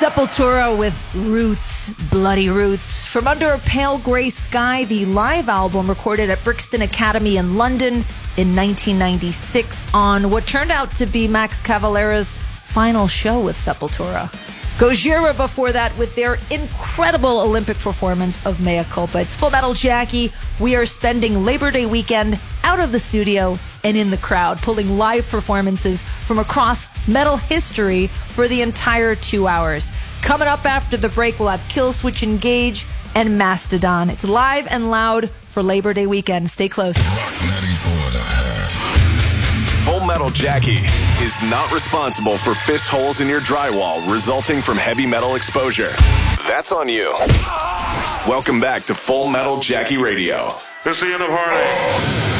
Sepultura with Roots, Bloody Roots. From Under a Pale Grey Sky, the live album recorded at Brixton Academy in London in 1996 on what turned out to be Max Cavalera's final show with Sepultura. Gojira before that with their incredible Olympic performance of Mea Culpa. It's Full Metal Jackie. We are spending Labor Day weekend out of the studio and in the crowd, pulling live performances from across metal history for the entire 2 hours. Coming up after the break, we'll have Killswitch Engage and Mastodon. It's live and loud for Labor Day weekend. Stay close. Full Metal Jackie is not responsible for fist holes in your drywall resulting from heavy metal exposure. That's on you. Welcome back to Full Metal Jackie Radio. It's the end of Hardy.